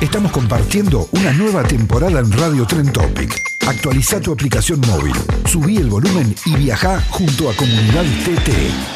Estamos compartiendo una nueva temporada en Radio Trend Topic. Actualiza tu aplicación móvil, subí el volumen y viajá junto a Comunidad TT.